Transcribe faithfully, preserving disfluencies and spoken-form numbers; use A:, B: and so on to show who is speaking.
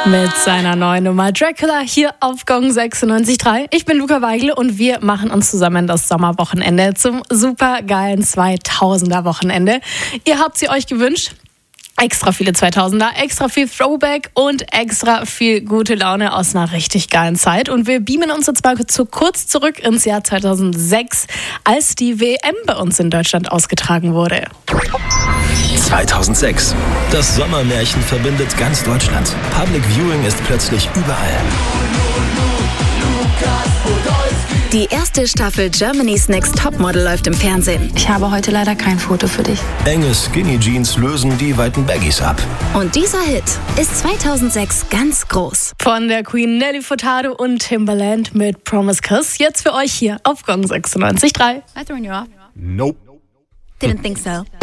A: Mit seiner neuen Nummer Dracula hier auf Gong sechsundneunzig Komma drei. Ich bin Luca Weigel und wir machen uns zusammen das Sommerwochenende zum supergeilen zweitausender-Wochenende. Ihr habt sie euch gewünscht. Extra viele zweitausender, extra viel Throwback und extra viel gute Laune aus einer richtig geilen Zeit. Und wir beamen uns jetzt mal zu kurz zurück ins Jahr zweitausendsechs, als die W M bei uns in Deutschland ausgetragen wurde.
B: zweitausendsechs. Das Sommermärchen verbindet ganz Deutschland. Public Viewing ist plötzlich überall.
C: Die erste Staffel Germany's Next Topmodel läuft im Fernsehen.
D: Ich habe heute leider kein Foto für dich.
B: Enge Skinny Jeans lösen die weiten Baggies ab.
C: Und dieser Hit ist zweitausendsechs ganz groß.
A: Von der Queen Nelly Furtado und Timbaland mit Promise Kiss. Jetzt für euch hier auf Gong sechsundneunzig Komma drei.
D: I throwing you off?
E: Nope.
D: Didn't think so.